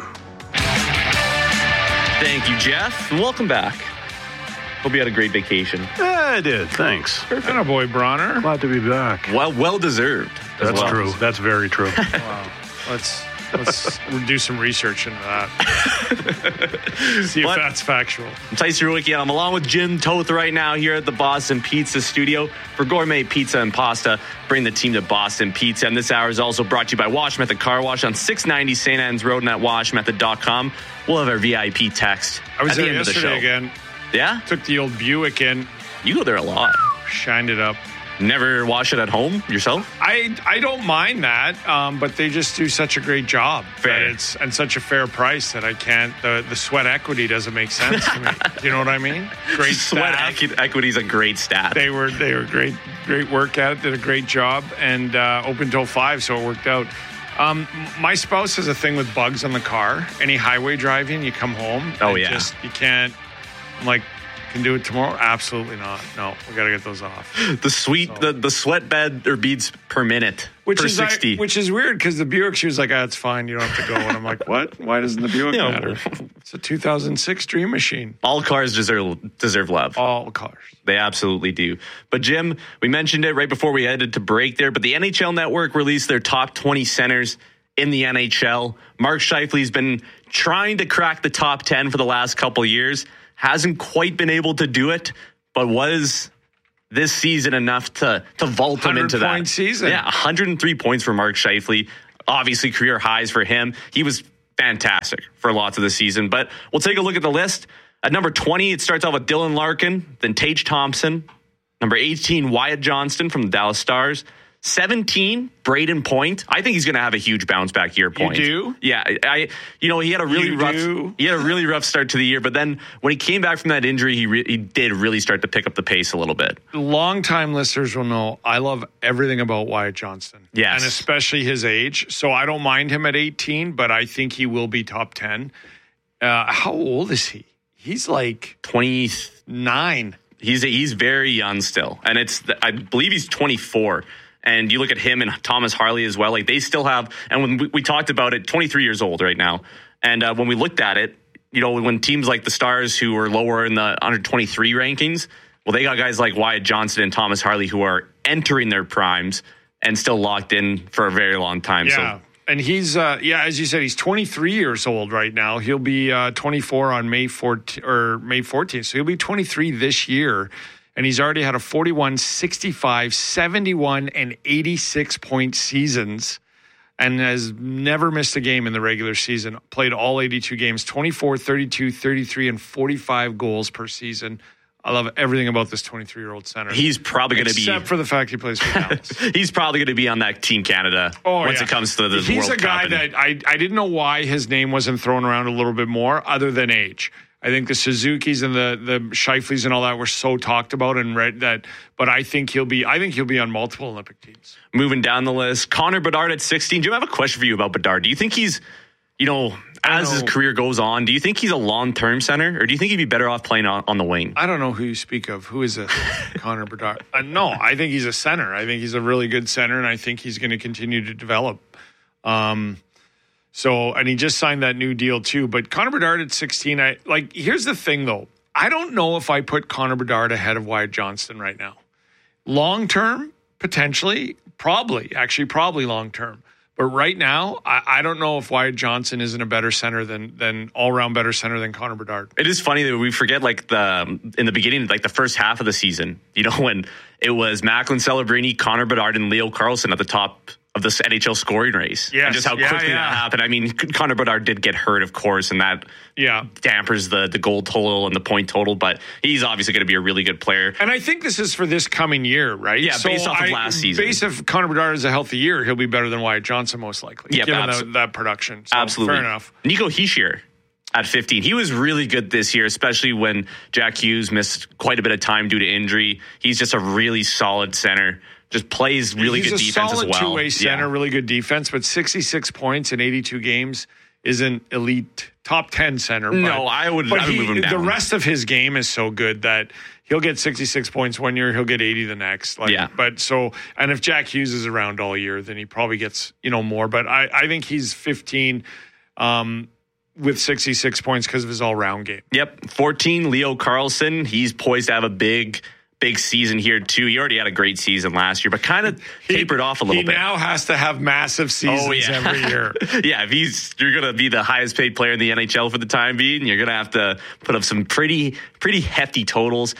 Thank you, Jeff. And welcome back. Hope you had a great vacation. Yeah, I did. Thanks. Good boy, Bronner. Glad to be back. Well, well deserved. That's well. true. That's very true. Wow. Let's let's do some research into that. See if but, that's factual. I'm Tyson Rewicki. I'm along with Jim Toth right now here at the Boston Pizza Studio for gourmet pizza and pasta. Bring the team to Boston Pizza. And this hour is also brought to you by Wash Method Car Wash on six ninety Saint Anne's Road and at wash method dot com. We'll have our V I P text I was at the there end of the yesterday show. again. Yeah? Took the old Buick in. You go there a lot. shined it up. Never wash it at home yourself? I I don't mind that, um, but they just do such a great job. Fair. That it's and such a fair price that I can't. The, the sweat equity doesn't make sense to me. You know what I mean? Great Sweat staff. equi- equity is a great stat. They were they were great great work at it. Did a great job and uh, open till five, so it worked out. Um, my spouse has a thing with bugs on the car. Any highway driving, you come home. Oh, and yeah. Just, you can't. I'm like. Can do it tomorrow? Absolutely not. No, we got to get those off. The sweet, so. the, the sweat bed or beads per minute, which per is sixty. I, which is weird because the Buick, she was like, ah, it's fine. You don't have to go. And I'm like, what? Why doesn't the Buick you know, matter? It's a two thousand six Dream Machine. All cars deserve deserve love. All cars. They absolutely do. But Jim, we mentioned it right before we headed to break there, but the N H L Network released their top twenty centers in the N H L. Mark Scheifele's been trying to crack the top ten for the last couple of years. Hasn't quite been able to do it, but was this season enough to to vault him into that. one hundred point season. Yeah, one hundred three points for Mark Scheifele. Obviously, career highs for him. He was fantastic for lots of the season. But we'll take a look at the list. At number twenty, it starts off with Dylan Larkin, then Tage Thompson. Number eighteen, Wyatt Johnston from the Dallas Stars. seventeen, Braden Point. I think he's going to have a huge bounce back year. Point. You do? Yeah, I. You know, he had a really You rough. do? He had a really rough start to the year, but then when he came back from that injury, he re- he did really start to pick up the pace a little bit. Long-time listeners will know I love everything about Wyatt Johnston. Yes. And especially his age. So I don't mind him at eighteen, but I think he will be top ten. Uh, how old is he? He's like twenty-nine. He's he's very young still, and it's I believe he's twenty-four. And you look at him and Thomas Harley as well. Like they still have, and when we, we talked about it, twenty-three years old right now. And uh, when we looked at it, you know, when teams like the Stars who are lower in the under twenty-three rankings, well, they got guys like Wyatt Johnston and Thomas Harley who are entering their primes and still locked in for a very long time. Yeah. So. And he's, uh, yeah, as you said, he's twenty-three years old right now. He'll be uh, twenty-four on May fourteenth, or May fourteenth. So he'll be twenty-three this year. And he's already had a forty-one, sixty-five, seventy-one, and eighty-six point seasons and has never missed a game in the regular season. Played all eighty-two games, twenty-four, thirty-two, thirty-three, and forty-five goals per season. I love everything about this twenty-three-year-old center. He's probably going to be... Except for the fact he plays for Dallas. He's probably going to be on that Team Canada oh, once yeah. it comes to the He's World a guy Cup. And, that I, I didn't know why his name wasn't thrown around a little bit more other than age. I think the Suzuki's and the the Scheifele's and all that were so talked about and read that, but I think he'll be I think he'll be on multiple Olympic teams. Moving down the list, Connor Bedard at sixteen. Jim, I have a question for you about Bedard. Do you think he's, you know, as know. his career goes on, do you think he's a long-term center, or do you think he'd be better off playing on, on the wing? I don't know who you speak of. Who is it? Connor Bedard? Uh, no, I think he's a center. I think he's a really good center, and I think he's going to continue to develop. Um. So, and he just signed that new deal too. But Connor Bedard at sixteen, I like. Here's the thing, though. I don't know if I put Connor Bedard ahead of Wyatt Johnston right now. Long term, potentially, probably, actually, probably long term. But right now, I, I don't know if Wyatt Johnston isn't a better center than than all round better center than Connor Bedard. It is funny that we forget, like the in the beginning, like the first half of the season. You know, when it was Macklin Celebrini, Connor Bedard, and Leo Carlsson at the top of this N H L scoring race. Yes. And just how Yeah, quickly yeah. that happened. I mean, Connor Bedard did get hurt, of course, and that yeah. dampers the, the goal total and the point total, but he's obviously going to be a really good player. And I think this is for this coming year, right? Yeah, based off of I, last season. Based if Connor Bedard is a healthy year, he'll be better than Wyatt Johnston most likely, Yeah, given abso- that, that production. So, Absolutely. Fair enough. Nico Hischier at fifteen. He was really good this year, especially when Jack Hughes missed quite a bit of time due to injury. He's just a really solid center. Just plays really He's good a defense as solid well. two-way center, Yeah. really good defense, but sixty-six points in eighty-two games isn't elite top ten center. No, but, I would- but I would he, move him the down. rest of his game is so good that he'll get sixty-six points one year, he'll get eighty the next. Like, Yeah. But so, and if Jack Hughes is around all year, then he probably gets, you know, more. But I, I think he's fifteen um, with sixty-six points because of his all-round game. Yep. fourteen, Leo Carlsson. He's poised to have a big, big season here, too. He already had a great season last year, but kind of tapered off a little he bit. He now has to have massive seasons Oh, yeah. every year. Yeah, if he's you're going to be the highest paid player in the N H L for the time being, you're going to have to put up some pretty, pretty hefty totals.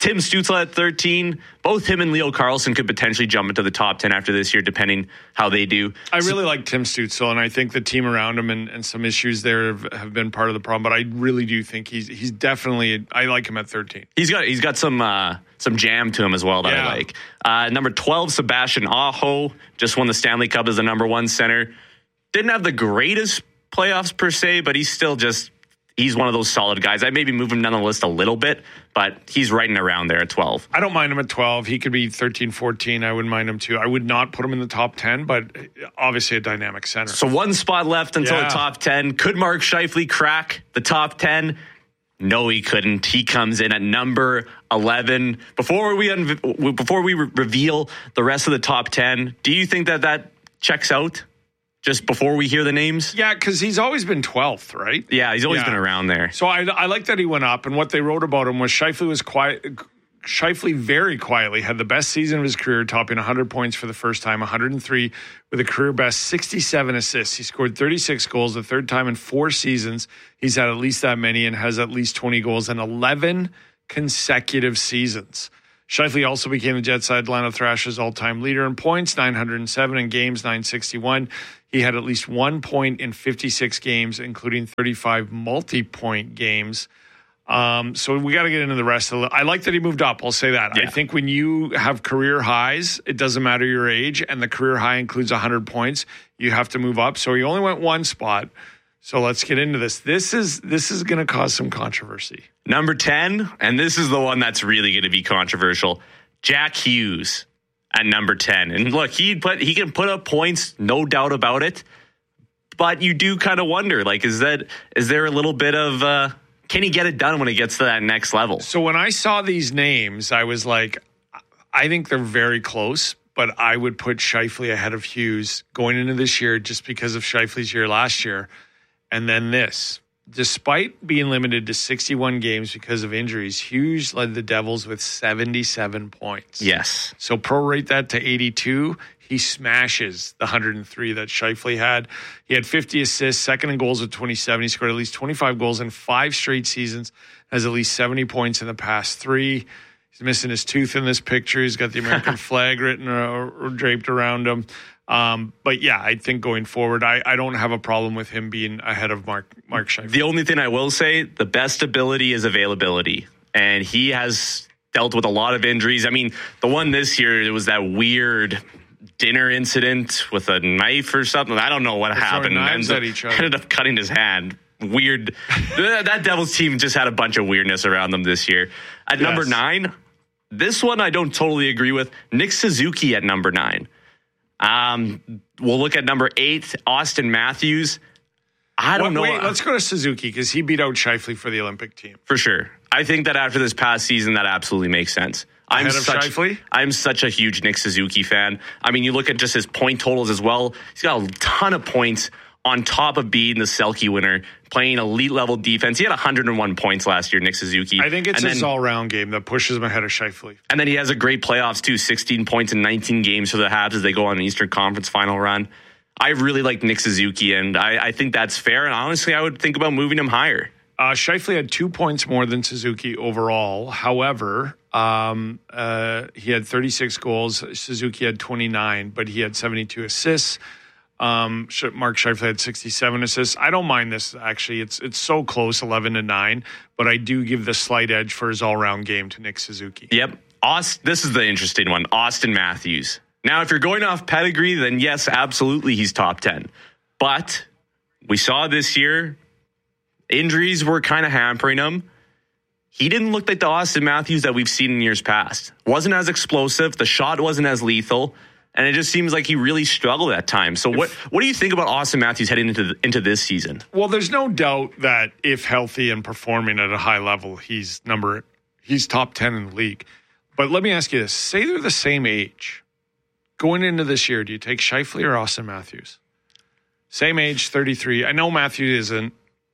Tim Stützle at thirteen. Both him and Leo Carlsson could potentially jump into the top ten after this year, depending how they do. I really so, like Tim Stützle, and I think the team around him and, and some issues there have, have been part of the problem. But I really do think he's he's definitely. I like him at thirteen. He's got he's got some uh, some jam to him as well that yeah. I like. Uh, number twelve, Sebastian Aho, just won the Stanley Cup as the number one center. Didn't have the greatest playoffs per se, but he's still just. He's one of those solid guys. I maybe move him down the list a little bit, but he's right and around there at twelve. I don't mind him at twelve. He could be thirteen, fourteen. I wouldn't mind him too. I would not put him in the top ten, but obviously a dynamic center. So one spot left until yeah. the top ten. Could Mark Scheifele crack the top ten? No, he couldn't. He comes in at number eleven. Before we un- before we re- reveal the rest of the top ten, do you think that that checks out? Just before we hear the names? Yeah, because he's always been twelfth, right? Yeah, he's always yeah. been around there. So I, I like that he went up, and what they wrote about him was Scheifele was quiet. Scheifele very quietly had the best season of his career, topping one hundred points for the first time, one hundred three with a career best sixty-seven assists. He scored thirty-six goals, the third time in four seasons. He's had at least that many and has at least twenty goals in eleven consecutive seasons. Scheifele also became the Jets Atlanta Thrashers all-time leader in points, nine hundred seven, in games, nine sixty-one. He had at least one point in fifty-six games, including thirty-five multi-point games. Um, so we got to get into the rest of the. I like that he moved up. I'll say that. Yeah. I think when you have career highs, it doesn't matter your age, and the career high includes one hundred points. You have to move up. So he only went one spot. So let's get into this. This is this is going to cause some controversy. Number ten, and this is the one that's really going to be controversial. Jack Hughes at number ten. And look, he put he can put up points, no doubt about it. But you do kind of wonder, like, is that is there a little bit of uh, can he get it done when he gets to that next level? So when I saw these names, I was like, I think they're very close. But I would put Scheifele ahead of Hughes going into this year just because of Scheifele's year last year. And then this, despite being limited to sixty-one games because of injuries, Hughes led the Devils with seventy-seven points. Yes. So prorate that to eighty-two. He smashes the one hundred three that Scheifele had. He had fifty assists, second in goals with twenty-seven. He scored at least twenty-five goals in five straight seasons, has at least seventy points in the past three. He's missing his tooth in this picture. He's got the American flag written or, or draped around him. Um, but yeah, I think going forward, I, I don't have a problem with him being ahead of Mark Mark Scheifele. The only thing I will say, the best ability is availability. And he has dealt with a lot of injuries. I mean, the one this year, it was that weird dinner incident with a knife or something. I don't know what They're happened. Knives ended, at each other. ended up cutting his hand. Weird. That Devils team just had a bunch of weirdness around them this year. At yes. number nine, this one I don't totally agree with. Nick Suzuki at number nine. Um, we'll look at number eight, Austin Matthews. I don't wait, know. Wait, let's go to Suzuki because he beat out Scheifele for the Olympic team. For sure. I think that after this past season, that absolutely makes sense. Ahead I'm of such, Scheifele? I'm such a huge Nick Suzuki fan. I mean, you look at just his point totals as well. He's got a ton of points on top of being the Selke winner, playing elite level defense. He had one hundred one points last year, Nick Suzuki. I think it's and his then, all-round game that pushes him ahead of Scheifele. And then he has a great playoffs too, sixteen points in nineteen games for the Habs as they go on an Eastern Conference final run. I really like Nick Suzuki, and I, I think that's fair. And honestly, I would think about moving him higher. Uh, Scheifele had two points more than Suzuki overall. However, um, uh, he had thirty-six goals. Suzuki had twenty-nine, but he had seventy-two assists. Um, Mark Scheifele had sixty-seven assists. I don't mind this, actually. It's it's so close, eleven to nine, but I do give the slight edge for his all-round game to Nick Suzuki. Yep. Aust- this is the interesting one. Austin Matthews. Now, if you're going off pedigree, then yes, absolutely, he's top ten. But we saw this year, injuries were kind of hampering him. He didn't look like the Austin Matthews that we've seen in years past. Wasn't as explosive. The shot wasn't as lethal. And it just seems like he really struggled at times. So what what do you think about Austin Matthews heading into the, into this season? Well, there's no doubt that if healthy and performing at a high level, he's number he's top ten in the league. But let me ask you this. Say they're the same age. Going into this year, do you take Scheifele or Austin Matthews? Same age, thirty-three. I know Matthews isn't.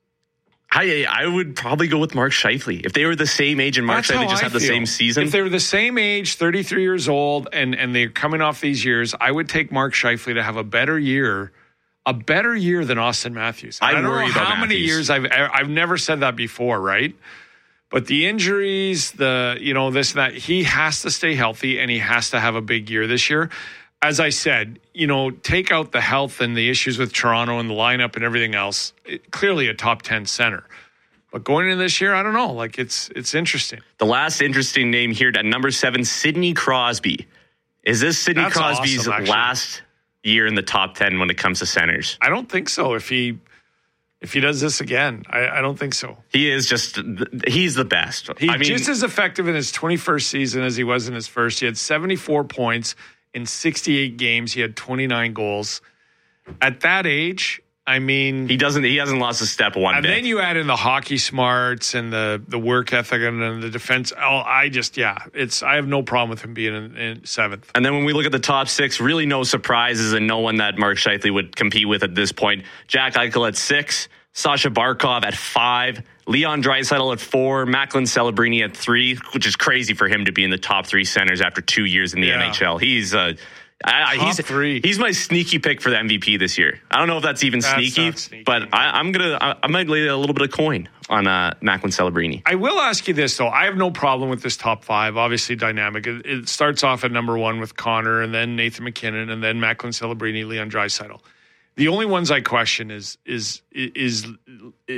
I I would probably go with Mark Scheifele. If they were the same age and Mark Scheifele just had the same season. If they were the same age, thirty-three years old, and, and they're coming off these years, I would take Mark Scheifele to have a better year, a better year than Austin Matthews. I, I don't worry know about how Matthews. many years I've I've never said that before, right? But the injuries, the, you know, this and that, he has to stay healthy and he has to have a big year this year. As I said, you know, take out the health and the issues with Toronto and the lineup and everything else. It, clearly a top ten center. But going into this year, I don't know. Like, it's it's interesting. The last interesting name here at number seven, Sidney Crosby. Is this Sidney That's Crosby's awesome, last year in the top ten when it comes to centers? I don't think so. If he if he does this again, I, I don't think so. He is just, he's the best. He's I mean, just as effective in his twenty-first season as he was in his first. He had seventy-four points in sixty-eight games. He had twenty-nine goals. At that age, I mean, he doesn't. He hasn't lost a step one and bit. then you add in the hockey smarts and the the work ethic and the defense. Oh, I just yeah, it's I have no problem with him being in, in seventh. And then when we look at the top six, really no surprises and no one that Mark Scheifele would compete with at this point. Jack Eichel at six, Sasha Barkov at five, Leon Draisaitl at four, Macklin Celebrini at three, which is crazy for him to be in the top three centers after two years in the Yeah. N H L. He's uh, I, Top he's three. He's my sneaky pick for the M V P this year. I don't know if that's even That's sneaky, not sneaky. but I, I'm gonna. I, I might lay a little bit of coin on uh, Macklin Celebrini. I will ask you this, though. I have no problem with this top five. Obviously dynamic. It, it starts off at number one with Connor, and then Nathan McKinnon, and then Macklin Celebrini, Leon Draisaitl. The only ones I question is is is